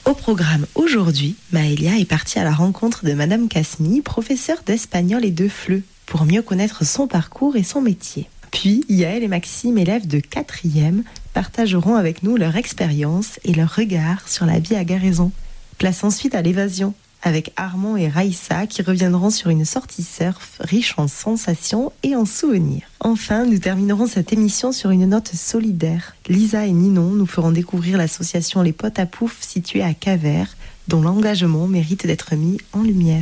Au programme aujourd'hui, Maëlia est partie à la rencontre de Madame Kasmi, professeure d'espagnol et de FLE, pour mieux connaître son parcours et son métier. Puis, Yael et Maxime, élèves de 4e, partageront avec nous leur expérience et leur regard sur la vie à Garaison. Place ensuite à l'évasion, avec Armand et Raïssa qui reviendront sur une sortie surf riche en sensations et en souvenirs. Enfin, nous terminerons cette émission sur une note solidaire. Lisa et Ninon nous feront découvrir l'association Les Potes à Pouf située à Cavers, dont l'engagement mérite d'être mis en lumière.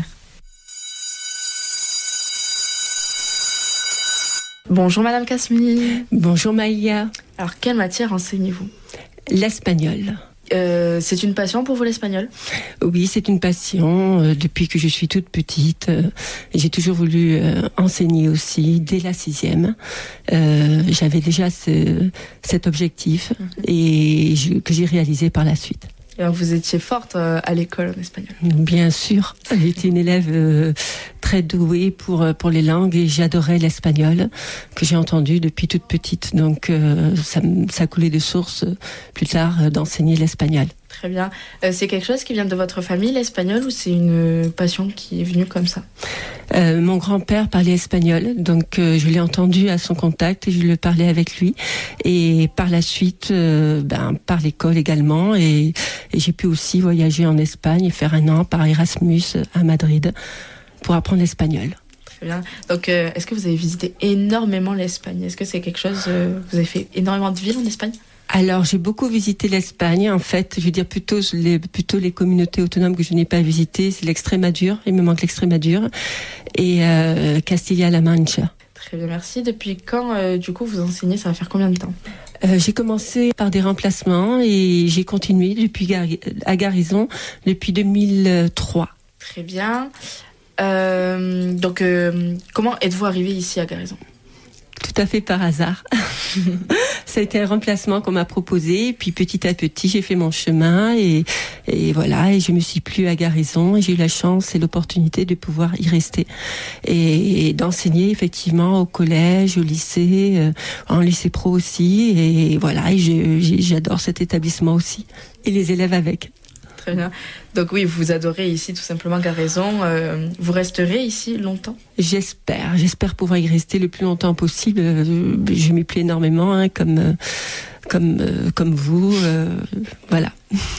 Bonjour Madame Kasmi. Bonjour Maïlia. Alors, quelle matière enseignez-vous ? L'espagnol. C'est une passion pour vous l'espagnol ? Oui, c'est une passion. Depuis que je suis toute petite, j'ai toujours voulu enseigner aussi dès la 6e. J'avais déjà cet objectif et que j'ai réalisé par la suite. Et alors, vous étiez forte à l'école en espagnol ? Bien sûr, j'étais une élève très douée pour les langues et j'adorais l'espagnol que j'ai entendu depuis toute petite. Donc ça coulait de source plus tard d'enseigner l'espagnol. Très bien. C'est quelque chose qui vient de votre famille, l'espagnol, ou c'est une passion qui est venue comme ça ? Mon grand-père parlait espagnol, donc je l'ai entendu à son contact et je le parlais avec lui. Et par la suite, par l'école également. Et j'ai pu aussi voyager en Espagne et faire 1 an par Erasmus à Madrid pour apprendre l'espagnol. Très bien. Donc, est-ce que vous avez visité énormément l'Espagne ? Est-ce que c'est quelque chose... vous avez fait énormément de villes en Espagne ? Alors, j'ai beaucoup visité l'Espagne. En fait, je veux dire plutôt les communautés autonomes que je n'ai pas visitées. C'est l'Extrémadure. Il me manque l'Extrémadure. Et Castilla-La Mancha. Très bien, merci. Depuis quand, du coup, vous enseignez ? Ça va faire combien de temps ? J'ai commencé par des remplacements et j'ai continué à Garaison depuis 2003. Très bien. Donc, comment êtes-vous arrivé ici à Garaison ? Tout à fait par hasard. Ça a été un remplacement qu'on m'a proposé. Et puis petit à petit, j'ai fait mon chemin et voilà. Et je me suis plu à Garaison et j'ai eu la chance et l'opportunité de pouvoir y rester et d'enseigner effectivement au collège, au lycée, en lycée pro aussi. Et voilà. Et j'adore cet établissement aussi et les élèves avec. Très bien. Donc oui, vous adorez ici tout simplement Garaison. Vous resterez ici longtemps ? J'espère pouvoir y rester le plus longtemps possible. Je m'y plais énormément, comme vous. Voilà.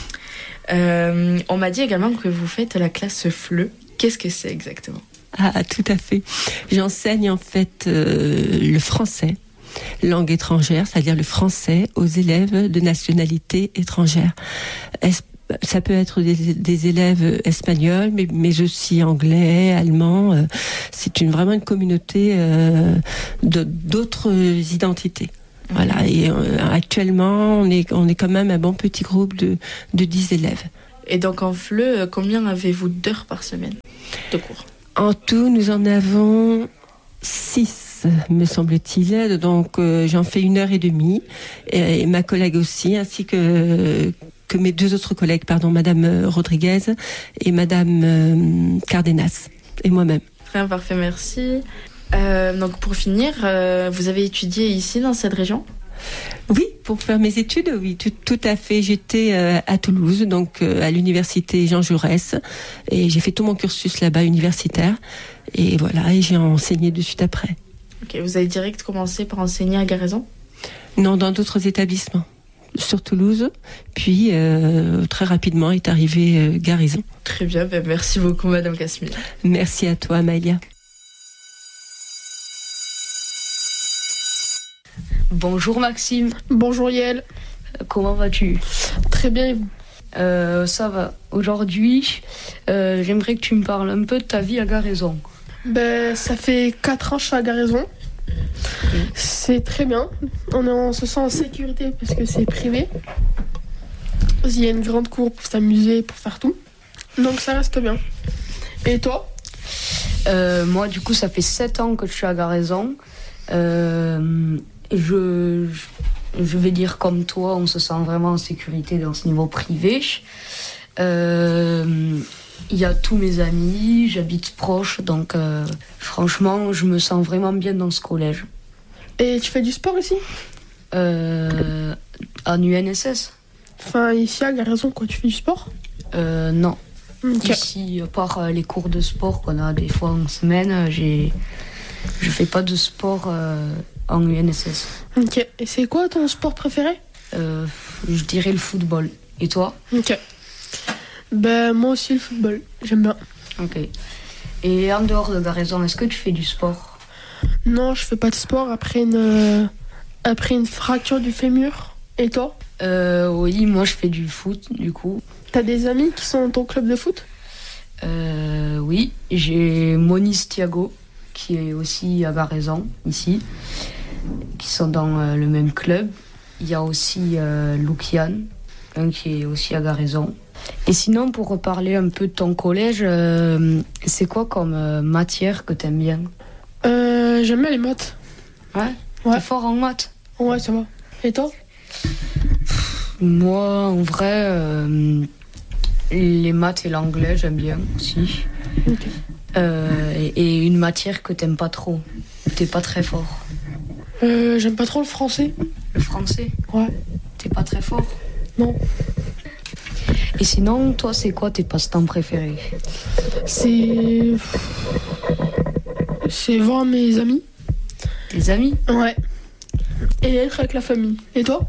On m'a dit également que vous faites la classe FLE. Qu'est-ce que c'est exactement ? Ah, tout à fait. J'enseigne en fait le français, langue étrangère, c'est-à-dire le français aux élèves de nationalité étrangère. Ça peut être des élèves espagnols, mais aussi anglais, allemands. C'est vraiment une communauté d'autres identités. Voilà. Et actuellement, on est quand même un bon petit groupe de 10 élèves. Et donc en FLE, combien avez-vous d'heures par semaine de cours ? En tout, nous en avons 6, me semble-t-il. Donc j'en fais 1h30 et ma collègue aussi, ainsi que mes 2 autres collègues, Madame Rodriguez et Madame Cardenas, et moi-même. Très bien, parfait, merci. Donc pour finir, vous avez étudié ici, dans cette région ? Oui, pour faire mes études, oui, tout à fait. J'étais à Toulouse, donc à l'université Jean Jaurès, et j'ai fait tout mon cursus là-bas universitaire, et voilà, et j'ai enseigné de suite après. Ok, vous avez direct commencé par enseigner à Garaison ? Non, dans d'autres établissements. Sur Toulouse, puis très rapidement est arrivé Garaison. Très bien, merci beaucoup Madame Kasmi. Merci à toi Maëlia. Bonjour Maxime. Bonjour Yael. Comment vas-tu ? Très bien et vous ? Ça va. Aujourd'hui, j'aimerais que tu me parles un peu de ta vie à Garaison. Ça fait 4 ans que je suis à Garaison. C'est très bien. On se sent en sécurité parce que c'est privé. Il y a une grande cour pour s'amuser, pour faire tout. Donc ça reste bien. Et toi ? Moi, du coup, ça fait 7 ans que je suis à Garaison. Je vais dire comme toi, on se sent vraiment en sécurité dans ce niveau privé. Il y a tous mes amis, j'habite proche, donc franchement, je me sens vraiment bien dans ce collège. Et tu fais du sport ici ? En UNSS. Enfin, ici à Garaison, quoi, tu fais du sport ? Non. Ok. Ici, à part les cours de sport qu'on a des fois en semaine, je fais pas de sport en UNSS. Ok. Et c'est quoi ton sport préféré? Je dirais le football. Et toi? Ok. Ben, moi aussi, le football. J'aime bien. Ok. Et en dehors de Garaison, est-ce que tu fais du sport? Non, je fais pas de sport après une fracture du fémur. Et toi? Oui, moi je fais du foot, du coup. T'as des amis qui sont dans ton club de foot? Oui, j'ai Monis Thiago, qui est aussi à Garaison, ici, qui sont dans le même club. Il y a aussi Lukian, qui est aussi à Garaison. Et sinon, pour reparler un peu de ton collège, c'est quoi comme matière que t'aimes bien? J'aime bien les maths. Ouais. Ouais. T'es fort en maths? Ouais, ça va. Et toi? Moi, en vrai, les maths et l'anglais, j'aime bien aussi. Ok. Et une matière que t'aimes pas trop, t'es pas très fort. J'aime pas trop le français. Le français, Ouais. t'es pas très fort. Non. Et sinon, toi, c'est quoi tes passe-temps préférés? C'est voir mes amis. Tes amis? Ouais. Et être avec la famille. Et toi?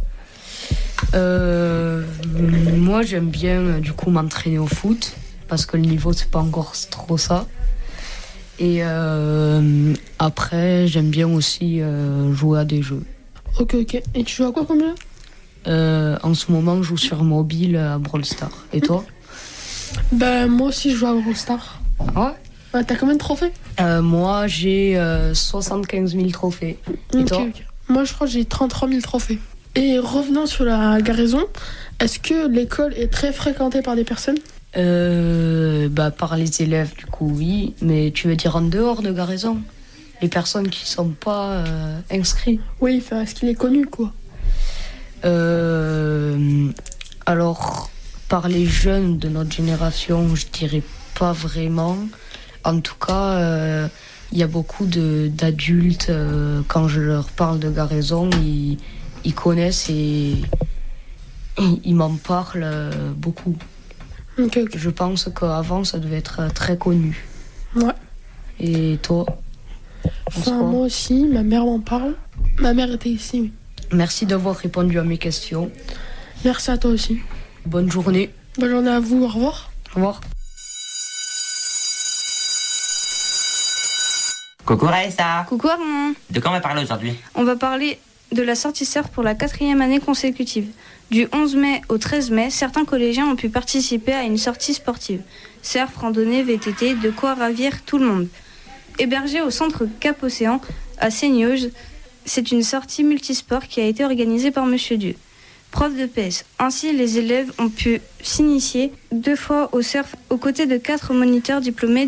Moi, j'aime bien du coup m'entraîner au foot parce que le niveau c'est pas encore trop ça. Et après, j'aime bien aussi jouer à des jeux. Ok, ok. Et tu joues à quoi comme jeu? En ce moment, je joue sur mobile à Brawl Stars. Et toi? Ben, moi aussi, je joue à Brawl Stars. Ouais. Ouais, t'as combien de trophées? Moi, j'ai 75 000 trophées. Et toi? Ok. Moi, je crois que j'ai 33 000 trophées. Et revenant sur la Garaison, est-ce que l'école est très fréquentée par des personnes? Par les élèves, du coup, oui. Mais tu veux dire en dehors de Garaison? Les personnes qui sont pas inscrites? Oui, enfin, est-ce qu'il est connu, quoi? Alors, par les jeunes de notre génération, je dirais pas vraiment. En tout cas, il y a beaucoup d'adultes, quand je leur parle de Garaison, ils connaissent et ils m'en parlent beaucoup. Ok, ok. Je pense qu'avant, ça devait être très connu. Ouais. Et toi? Enfin, moi aussi, ma mère m'en parle. Ma mère était ici, oui. Merci d'avoir répondu à mes questions. Merci à toi aussi. Bonne journée. Bonne journée à vous, au revoir. Au revoir. Coucou Raissa. Coucou Armand. De quoi on va parler aujourd'hui? On va parler de la sortie surf pour la 4e année consécutive. Du 11 mai au 13 mai, certains collégiens ont pu participer à une sortie sportive. Surf, randonnée, VTT, de quoi ravir tout le monde. Hébergé au centre Cap-Océan à Seignoz, c'est une sortie multisport qui a été organisée par Monsieur Dieu, prof de PS. Ainsi, les élèves ont pu s'initier 2 fois au surf aux côtés de 4 moniteurs diplômés